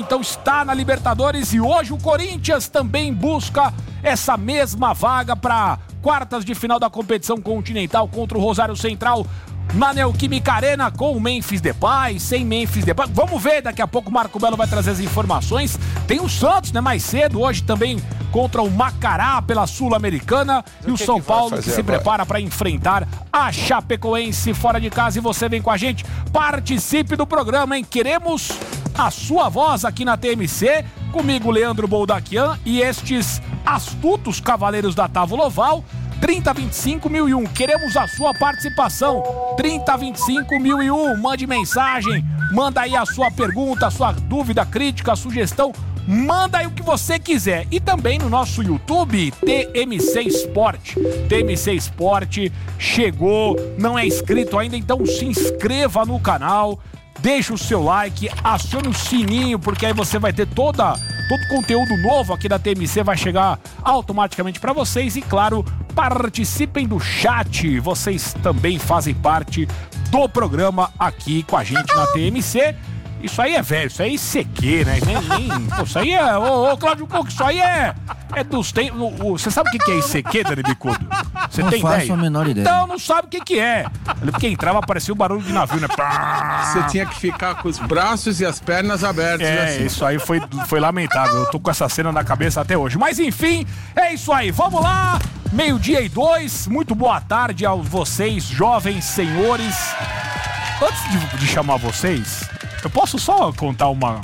então está na Libertadores e hoje o Corinthians também busca essa mesma vaga para quartas de final da competição continental contra o Rosário Central na Neoquímica Arena, com o Memphis Depay, sem Memphis Depay. Vamos ver, daqui a pouco o Marco Belo vai trazer as informações. Tem o Santos, né, mais cedo, hoje também contra o Macará pela Sul-Americana. E o São Paulo que se prepara para enfrentar a Chapecoense fora de casa. E você vem com a gente, participe do programa, hein? Queremos a sua voz aqui na TMC, comigo, Leandro Boldaquian, e estes astutos cavaleiros da Távola Oval. 3025-1001, queremos a sua participação. 3025-1001, mande mensagem, manda aí a sua pergunta, a sua dúvida, crítica, sugestão, manda aí o que você quiser. E também no nosso YouTube, TMC Sport. TMC Sport chegou, não é inscrito ainda, então se inscreva no canal, deixa o seu like, acione o sininho, porque aí você vai ter todo conteúdo novo aqui da TMC, vai chegar automaticamente para vocês. E claro, participem do chat, vocês também fazem parte do programa aqui com a gente na TMC. Isso aí é velho, isso aí é ICQ, né? Isso aí é... Ô, Cláudio Couto, isso aí é dos tempos... Você sabe o que é ICQ, Dani Bicudo? Você tem ideia? Não faço a menor ideia. Então, não sabe o que é. Porque entrava, parecia um barulho de navio, né? Você tinha que ficar com os braços e as pernas abertas. Assim. Isso aí foi lamentável. Eu tô com essa cena na cabeça até hoje. Mas enfim, é isso aí. Vamos lá! 12:02. Muito boa tarde a vocês, jovens senhores. Antes de chamar vocês... Eu posso só contar uma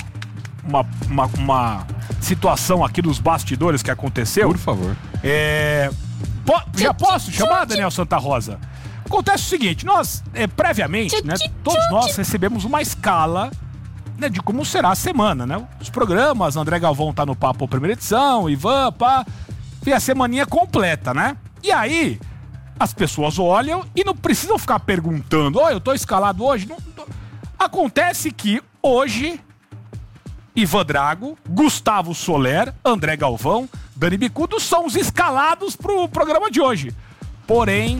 situação aqui dos bastidores que aconteceu? Por favor. Já posso chamar, Daniel Santa Rosa? Acontece o seguinte, nós, previamente, né, todos nós recebemos uma escala, né, de como será a semana, né? Os programas, André Galvão tá no Papo Primeira Edição, Ivan, e a semaninha completa, né? E aí, as pessoas olham e não precisam ficar perguntando, eu tô escalado hoje? Acontece que hoje, Ivan Drago, Gustavo Soler, André Galvão, Dani Bicudo são os escalados pro programa de hoje. Porém,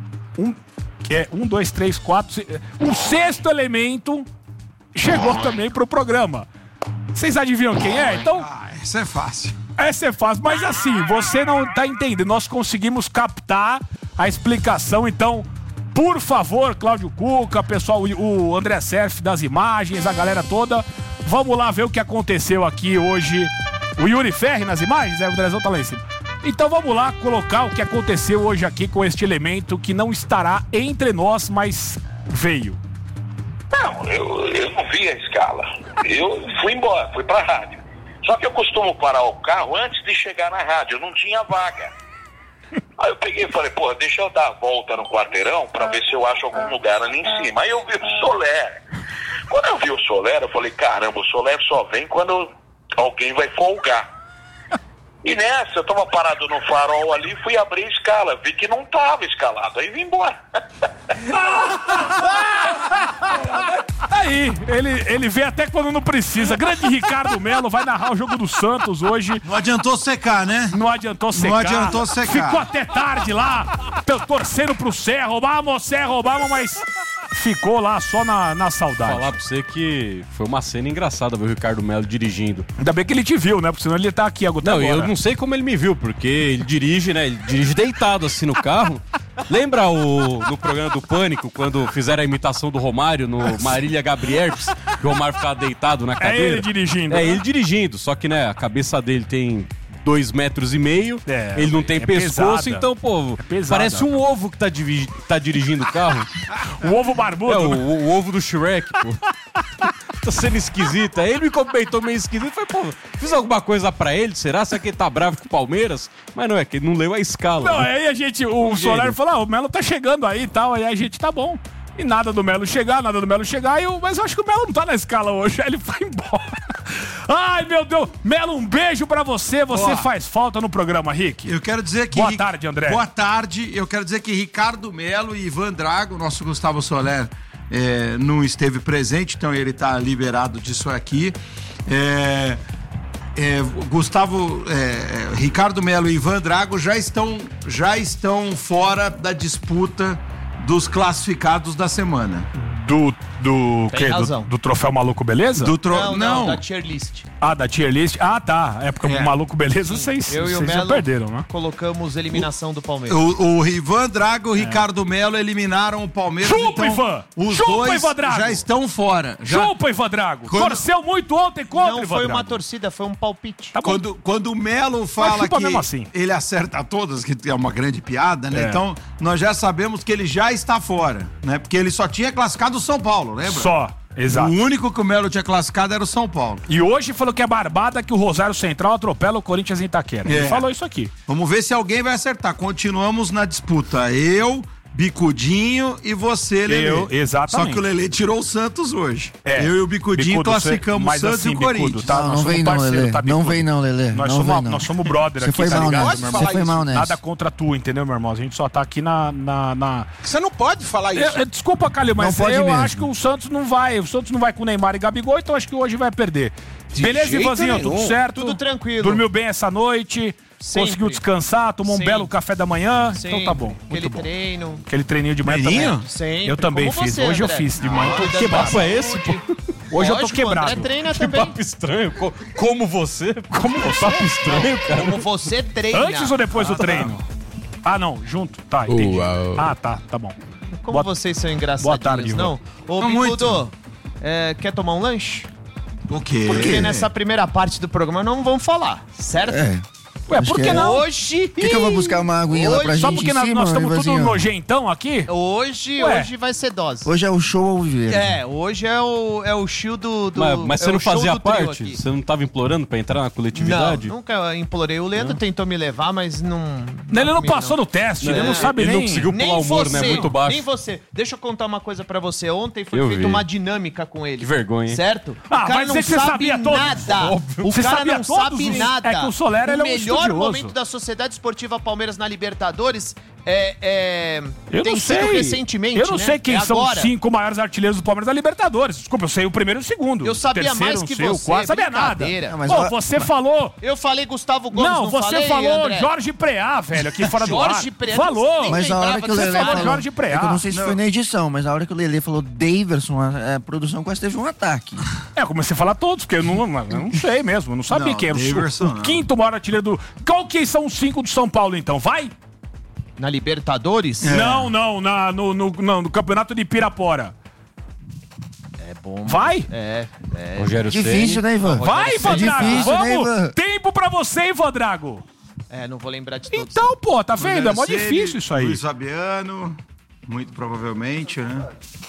um sexto elemento chegou também pro programa. Vocês adivinham quem é? Então, essa é fácil. Essa é fácil, mas assim, você não tá entendendo. Nós conseguimos captar a explicação, então... Por favor, Cláudio Cuca, pessoal, o André Serf das imagens, a galera toda, vamos lá ver o que aconteceu aqui hoje. O Yuri Ferri nas imagens, o Andrezão tá lá em cima. Então vamos lá colocar o que aconteceu hoje aqui com este elemento que não estará entre nós, mas veio. Não, eu não vi a escala. Eu fui embora, fui pra rádio. Só que eu costumo parar o carro antes de chegar na rádio, não tinha vaga. Aí eu peguei e falei, deixa eu dar a volta no quarteirão pra ver se eu acho algum lugar ali em cima. Aí eu vi o Soler. Quando eu vi o Soler, eu falei, caramba, o Soler só vem quando alguém vai folgar. E nessa, eu tava parado no farol ali, fui abrir a escala, vi que não tava escalado, aí vim embora. Aí, ele vê até quando não precisa. Grande Ricardo Melo vai narrar o jogo do Santos hoje. Não adiantou secar, né? Não adiantou secar. Ficou até tarde lá, torcendo pro Cerro, vamos, mas ficou lá só na saudade. Vou falar pra você que foi uma cena engraçada ver o Ricardo Melo dirigindo. Ainda bem que ele te viu, né? Porque senão ele tá aqui agora. Não, eu não sei como ele me viu, porque ele dirige, né? Ele dirige deitado assim no carro. Lembra no programa do Pânico, quando fizeram a imitação do Romário no Marília Gabrierps, que o Romário ficava deitado na cadeira? É ele dirigindo. Ele dirigindo, só que, né, a cabeça dele tem 2,5 metros, ele não tem pescoço, pesada. Então, parece um ovo que tá dirigindo o carro. O ovo barbudo. O ovo do Shrek, Tá sendo esquisito. Aí ele me comentou meio esquisito. Falei, fiz alguma coisa pra ele? Será que ele tá bravo com o Palmeiras? Mas não, é que ele não leu a escala. Não, aí o Soler falou, o Melo tá chegando aí e tal. Aí a gente, tá bom. E nada do Melo chegar. Mas eu acho que o Melo não tá na escala hoje. Aí ele foi embora. Ai, meu Deus. Melo, um beijo pra você. Você faz falta no programa, Rick. Eu quero dizer que... Boa tarde, André. Boa tarde. Eu quero dizer que Ricardo Melo e Ivan Drago, nosso Gustavo Soler, não esteve presente, então ele tá liberado disso aqui. Ricardo Melo e Ivan Drago já estão fora da disputa dos classificados da semana. Do Tem quê? razão. Do troféu Maluco Beleza? Não, da tier list. Ah, da tier list? Ah, tá. É porque o Maluco Beleza vocês Eu e o já Melo perderam, né? colocamos eliminação do Palmeiras. O Ivan Drago e o Ricardo Melo eliminaram o Palmeiras. Chupa, então, Ivan! Os Chupa, dois Ivan Drago! já estão fora. Chupa, Ivan Drago! Quando- Torceu muito ontem contra Não Ivan foi Drago. uma torcida, foi um palpite. Tá bom. Quando o Melo fala chupa que mesmo assim. ele acerta todas, que é uma grande piada, né? É. Então, nós já sabemos que ele já está fora, né? Porque ele só tinha classificado o São Paulo, lembra? Só, exato. O único que o Melo tinha classificado era o São Paulo. E hoje falou que é barbada que o Rosário Central atropela o Corinthians em Itaquera. Ele falou isso aqui. Vamos ver se alguém vai acertar. Continuamos na disputa. Eu, Bicudinho e você, Lelê. Eu, exatamente. Só que o Lelê tirou o Santos hoje. É. Eu e o Bicudinho Bicudo, classificamos o mas Santos assim, e o Corinthians. Bicudo, tá? Não, Nós não somos vem não, parceiro, Lelê. tá, Não Bicudo? vem não, Lelê. Nós Não somos, vem não. nós somos brother Você aqui, foi tá mal ligado, nessa. meu Você irmão? foi mal nessa. Nada contra tu, entendeu, meu irmão? A gente só tá aqui na... Você não pode falar isso. Desculpa, Calil, mas Não pode eu mesmo. acho que o Santos não vai. O Santos não vai com Neymar e Gabigol, então acho que hoje vai perder. Beleza, jeito Ivanzinho? nenhum. Tudo certo? Tudo tranquilo. Dormiu bem essa noite? Sempre. Conseguiu descansar? Tomou um Sempre. belo café da manhã? Sempre. Então tá bom. Aquele Muito bom. treino. Aquele treininho de manhã Treininho? também. Sempre. Eu também Como fiz. você, Hoje eu André. fiz de manhã. Tô Cuidando quebrado. da Papo é esse, saúde. Hoje eu tô Lógico, o André quebrado. treina Que também. papo estranho. Como você? Como você? Papo estranho, cara. Como você treina. Antes ou depois do treino? Ah, não. Junto. Tá, entendi. Uau. Ah, tá bom. Como Boa- vocês são engraçadinhos, Boa tarde, Ivan. não? Ô, Não Bicudo, quer tomar um lanche? O quê? Porque nessa primeira parte do programa não vamos falar, certo? É. Ué, Acho por que que é. não? Hoje... Por que eu vou buscar uma aguinha lá pra Hoje- gente Só porque em nós cima, estamos tudo Ivanzinho? nojentão aqui? Hoje Ué. vai ser dose. Hoje é o show ao viver. Hoje é o show do... Mas você é não o show fazia do trio parte? aqui. Você não tava implorando pra entrar na coletividade? Não, nunca implorei. O Leandro tentou me levar, mas não... Ele não comigo, passou no teste, ele não sabe ele nem... não conseguiu Nem pular o humor, você, né? Muito baixo. Nem você. Deixa eu contar uma coisa pra você. Ontem foi Eu feita vi. uma dinâmica com ele. Que vergonha, hein? Certo? Ah, o cara vai não dizer que você sabe sabia todos. nada. Óbvio. O Você cara sabia não todos sabe os- nada. É que o Soler, ele é um melhor estudioso. momento da Sociedade Esportiva Palmeiras na Libertadores Eu tem não sido sei. recentemente, Eu não né? sei quem É são os agora. 5 maiores artilheiros do Palmeiras da Libertadores. Desculpa, eu sei o primeiro e o segundo. Eu sabia Terceiro, mais não que sei, o você, quarto, sabia nada. brincadeira. Não, mas Pô, ó, você falou... Eu falei Gustavo Gomes, Não, você falei, falou André? Jorge Preá, velho, aqui fora do ar. Jorge Preá, Falou. nem Mas a hora lembrava que o que você Lelê falou falou... Jorge Preá. É que eu não sei se Não. foi na edição, mas a hora que o Lelê falou Daverson, a produção quase teve um ataque. É, eu comecei a falar todos, porque eu não sei mesmo. Eu não sabia Não, quem era Daverson, o não. quinto maior artilheiro do... Qual que são os 5 do São Paulo, então? Vai? Na Libertadores? Não, no campeonato de Pirapora. É bom. Vai? Rogério Difícil, né, Ivan? Vai, Ivan É Drago, difícil, né, vamos! Ivan? Tempo pra você, Ivan Drago! Não vou lembrar de todos. Então, pô, tá vendo? É mó Rogério Ceni, difícil isso aí. Luiz Fabiano, muito provavelmente, né?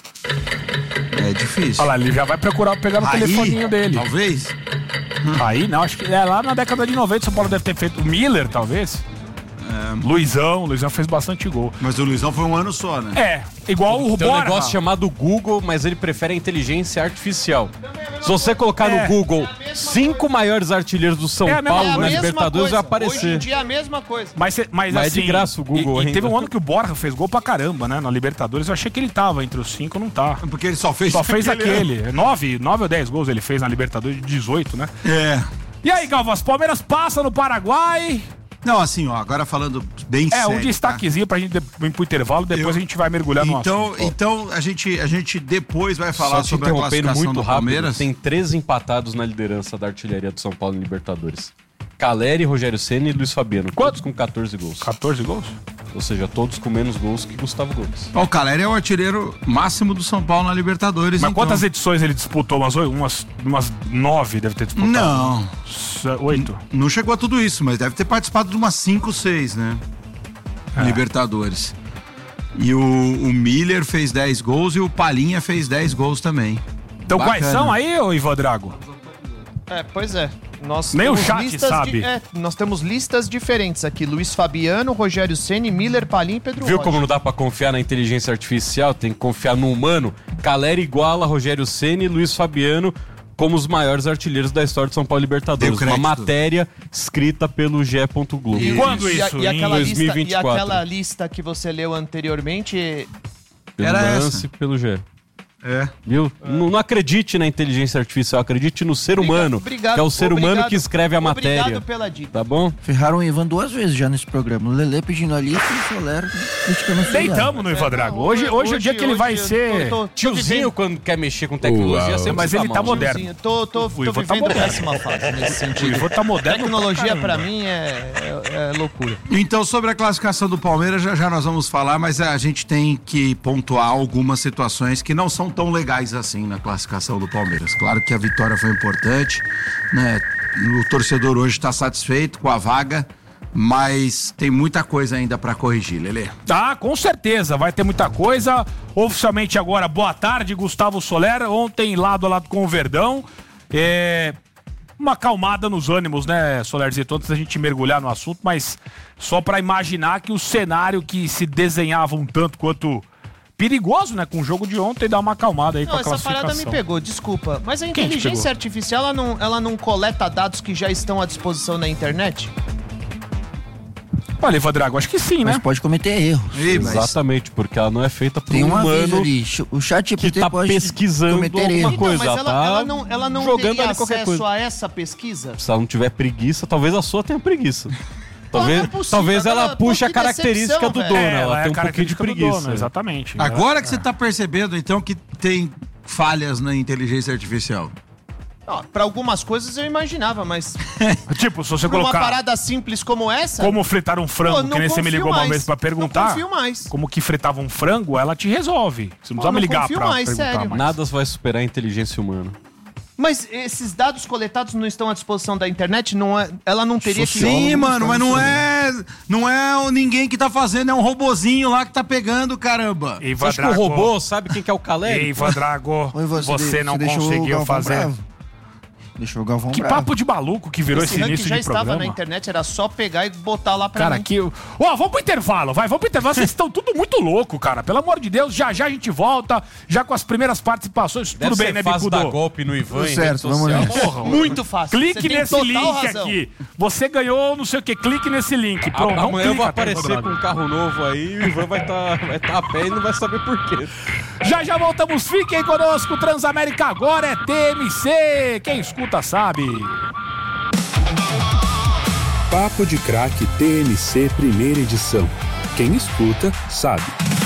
É difícil. Olha lá, ele já vai procurar pegar no telefoninho dele. Talvez. Aí, não, acho que é lá na década de 90 São Paulo deve ter feito. O Miller, talvez. Luizão fez bastante gol. Mas o Luizão foi um ano só, né? É, igual o Tem um Borja. negócio chamado Google, mas ele prefere a inteligência artificial. Se você colocar no Google 5 maiores artilheiros do São É a mesma- Paulo é a na mesma Libertadores, vai coisa. Hoje em aparecer. dia é a mesma coisa. Mas é assim, de graça o Google e ainda. teve um ano que o Borja fez gol pra caramba, né? Na Libertadores. Eu achei que ele tava entre os 5, não tá. Porque ele só fez Só fez aquele aquele. 9 ou 10 gols ele fez na Libertadores de 18, né? ano. É. E aí, Galvas, Palmeiras passa no Paraguai. Não, assim, ó, agora falando bem sério. Um destaquezinho pra gente ir pro intervalo, depois a gente vai mergulhar no assunto. Então a gente depois vai falar Só te sobre a interrompendo classificação muito do rápido, Palmeiras. tem 3 empatados na liderança da artilharia do São Paulo em Libertadores. Caleri, Rogério Ceni e Luiz Fabiano. Quantos com 14 gols? 14 gols? Ou seja, todos com menos gols que Gustavo Gomes. Ó, o Caleri é o artilheiro máximo do São Paulo na Libertadores. Mas então. quantas edições ele disputou? Umas 9 deve ter disputado. Não, 8. não chegou a tudo isso, mas deve ter participado de umas 5, 6, né? Libertadores. E o Miller fez 10 gols e o Palhinha fez 10 gols também. Então quais Bacana. são aí, ô Ivan Drago? Pois é. Nós Nem o temos chat listas sabe. nós temos listas diferentes aqui. Luiz Fabiano, Rogério Ceni, Miller, Palim e Pedro Viu Rocha. como não dá pra confiar na inteligência artificial? Tem que confiar no humano. Caleri iguala Rogério Ceni e Luiz Fabiano como os maiores artilheiros da história de São Paulo Libertadores. Deu crédito. Uma matéria escrita pelo G. Globo. E quando isso? E aquela Em lista, 2024. e aquela lista que você leu anteriormente... Pelo Era lance essa. pelo G. Viu? Não acredite na inteligência artificial, acredite no ser humano. Obrigado, que é o ser humano que escreve a matéria. Obrigado pela dica. Tá bom? Ferraram o Ivan 2 vezes já nesse programa. O Lelê pedindo ali e o Soler criticando o Filipe. Deitamos no Ivan Drago. Hoje é o dia que ele vai ser Tiozinho quando quer mexer com tecnologia, sempre mas tá ele tá mal. moderno. Tô vivendo péssima fase nesse sentido. O Ivan tá moderno. Tecnologia pra mim é loucura. Então, sobre a classificação do Palmeiras, já nós vamos falar, mas a gente tem que pontuar algumas situações que não são tão legais assim na classificação do Palmeiras. Claro que a vitória foi importante, né? O torcedor hoje está satisfeito com a vaga, mas tem muita coisa ainda para corrigir, Lelê. Tá, com certeza, vai ter muita coisa. Oficialmente agora, boa tarde, Gustavo Soler. Ontem, lado a lado com o Verdão. Uma acalmada nos ânimos, né, Solerzito, antes da gente mergulhar no assunto, mas só para imaginar que o cenário que se desenhava um tanto quanto perigoso, né, com o jogo de ontem, dá uma acalmada aí com a classificação. Essa parada me pegou, desculpa, mas a inteligência artificial, ela não coleta dados que já estão à disposição na internet? Olha, Ivan Drago, acho que sim, né? Mas pode cometer erros. Exatamente, porque ela não é feita por Tem um uma vez humano ali, o chat que tá pode pesquisando cometer alguma erros. coisa. Mas ela não jogando teria ali qualquer acesso coisa. a essa pesquisa? Se ela não tiver preguiça, talvez a sua tenha preguiça. Não é possível, Talvez ela agora, puxe pô, a que característica do decepção, dono. velho. Ela é tem a um pouquinho de característica do preguiça. dono, exatamente. Agora que você tá percebendo, então, que tem falhas na inteligência artificial. Para algumas coisas eu imaginava, mas Tipo, se você pra uma colocar parada simples como essa... como fritar um frango, Pô, que nem você me ligou uma mais. vez pra perguntar, Não confio mais. como que fritava um frango, ela te resolve. Você não Pô, precisa me não ligar confio pra mais, perguntar sério. mais. Nada vai superar a inteligência humana. Mas esses dados coletados não estão à disposição da internet? Ela não teria que... Sim, mano, mas não é ninguém que tá fazendo, é um robozinho lá que tá pegando, caramba. Você Ivan acha que o Drago, robô sabe quem que é o Caleri? Ivan Drago, Oi, você não deixou o conseguiu Galvão fazer. bravo. Deixou o Galvão Que bravo. papo de maluco que virou esse Esse ranking início já de estava programa. na internet, era só pegar e botar lá pra Cara, mim. aqui... vamos pro intervalo, vamos pro intervalo. Vocês estão tudo muito louco, cara. Pelo amor de Deus, já a gente volta, já com as primeiras participações. Deve Tudo bem, ser né, fácil dar Bicudo? golpe no Ivan Tudo em certo, rede vamos social. nessa. Porra, Muito fácil. Você clique tem nesse total link razão. aqui. Você ganhou não sei o que, clique nesse link. Pronto, não Amanhã eu vou clica, tá, aparecer Ivan com Drago? um carro novo aí e o Ivan vai tá a pé e não vai saber por quê. Já voltamos, fiquem conosco. Transamérica agora é TMC. Quem escuta sabe. Papo de Craque TMC primeira edição. Quem escuta sabe.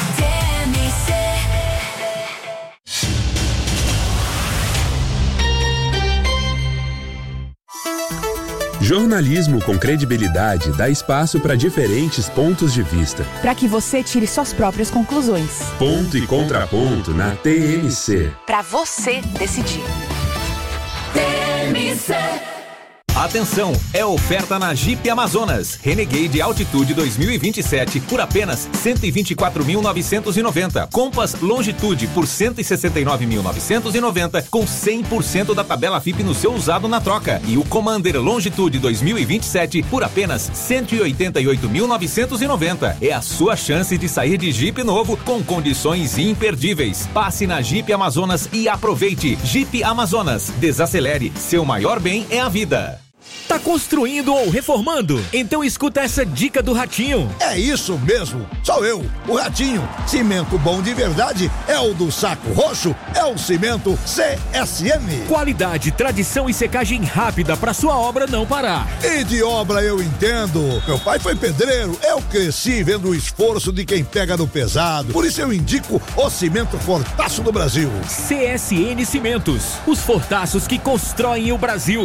Jornalismo com credibilidade dá espaço para diferentes pontos de vista. Para que você tire suas próprias conclusões. Ponto e contraponto na TMC. Para você decidir. TMC. Atenção, é oferta na Jeep Amazonas. Renegade Altitude 2027 por apenas R$ 124.990. Compass Longitude por R$ 169.990 com 100% da tabela FIP no seu usado na troca. E o Commander Longitude 2027 por apenas R$ 188.990. É a sua chance de sair de Jeep novo com condições imperdíveis. Passe na Jeep Amazonas e aproveite. Jeep Amazonas. Desacelere. Seu maior bem é a vida. Tá construindo ou reformando? Então escuta essa dica do Ratinho. É isso mesmo, sou eu, o Ratinho. Cimento bom de verdade é o do Saco Roxo, é o cimento CSM. Qualidade, tradição e secagem rápida para sua obra não parar. E de obra eu entendo. Meu pai foi pedreiro, eu cresci vendo o esforço de quem pega no pesado. Por isso eu indico o cimento Fortaço do Brasil. CSN Cimentos, os fortaços que constroem o Brasil.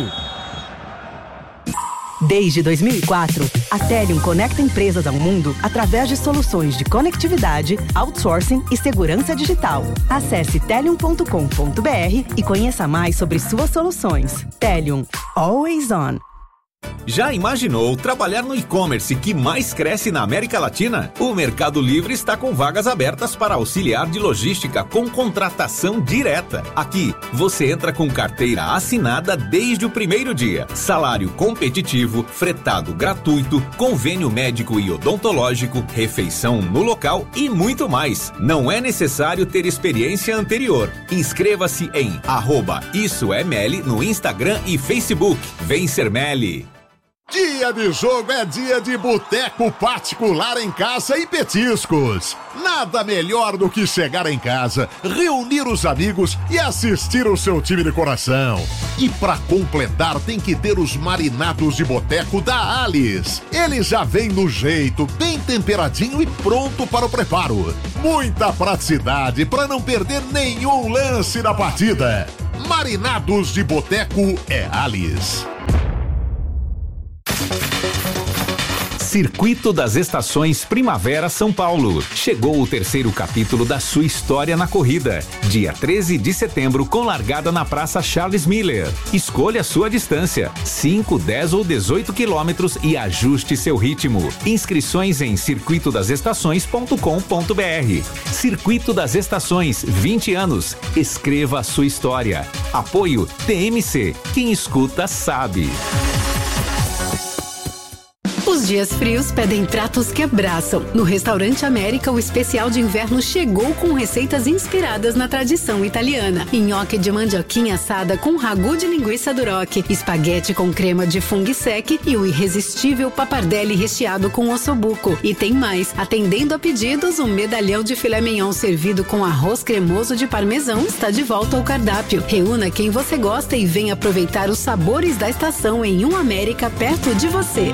Desde 2004, a Telium conecta empresas ao mundo através de soluções de conectividade, outsourcing e segurança digital. Acesse telium.com.br e conheça mais sobre suas soluções. Telium, always on. Já imaginou trabalhar no e-commerce que mais cresce na América Latina? O Mercado Livre está com vagas abertas para auxiliar de logística com contratação direta. Aqui, você entra com carteira assinada desde o primeiro dia. Salário competitivo, fretado gratuito, convênio médico e odontológico, refeição no local e muito mais. Não é necessário ter experiência anterior. Inscreva-se em @issoemeli no Instagram e Facebook. Vem ser Meli. Dia de jogo é dia de boteco particular em casa e petiscos. Nada melhor do que chegar em casa, reunir os amigos e assistir o seu time de coração. E pra completar tem que ter os marinados de boteco da Alice. Ele já vem no jeito, bem temperadinho e pronto para o preparo. Muita praticidade para não perder nenhum lance da partida. Marinados de boteco é Alice. Circuito das Estações Primavera São Paulo. Chegou o terceiro capítulo da sua história na corrida. Dia 13 de setembro, com largada na Praça Charles Miller. Escolha sua distância, 5, 10 ou 18 quilômetros e ajuste seu ritmo. Inscrições em circuitodasestações.com.br. Circuito das Estações, 20 anos. Escreva a sua história. Apoio TMC. Quem escuta sabe. Os dias frios pedem pratos que abraçam. No Restaurante América, o especial de inverno chegou com receitas inspiradas na tradição italiana. Nhoque de mandioquinha assada com ragu de linguiça duroc, espaguete com crema de funghi sec e o irresistível pappardelle recheado com ossobuco. E tem mais, atendendo a pedidos, o medalhão de filé mignon servido com arroz cremoso de parmesão está de volta ao cardápio. Reúna quem você gosta e venha aproveitar os sabores da estação em um América perto de você.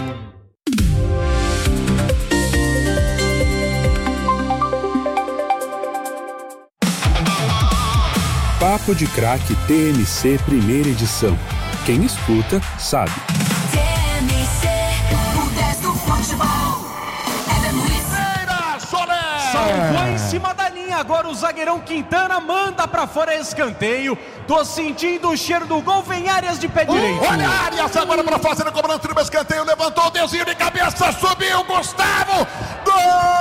Papo de Craque TMC Primeira Edição. Quem escuta, sabe. TMC, o 10 do futebol. Salvou em cima da linha, agora o zagueirão Quintana manda pra fora escanteio. Tô sentindo o cheiro do gol, vem Arias de pé direito. Olha Arias agora pra fazer a cobrança do escanteio, levantou o desenho de cabeça, subiu Gustavo,